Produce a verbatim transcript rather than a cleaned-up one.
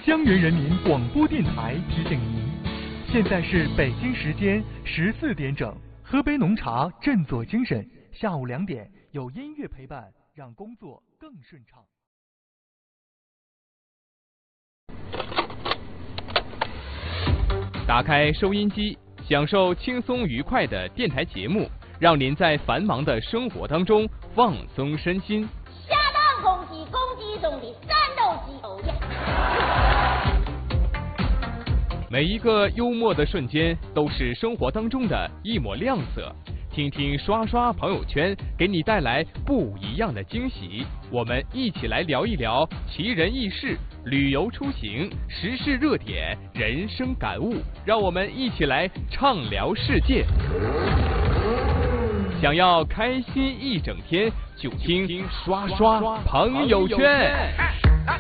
江源人民广播电台提醒您，现在是北京时间十四点整，喝杯浓茶振作精神。下午两点有音乐陪伴，让工作更顺畅。 打开收音机，享受轻松愉快的电台节目，让您在繁忙的生活当中放松身心。 下当公鸡，公鸡中的战斗机哦呀！ 每一个幽默的瞬间都是生活当中的一抹亮色。听听刷刷朋友圈，给你带来不一样的惊喜。我们一起来聊一聊奇人异事、旅游出行、时事热点、人生感悟，让我们一起来畅聊世界。想要开心一整天，就听刷刷朋友圈。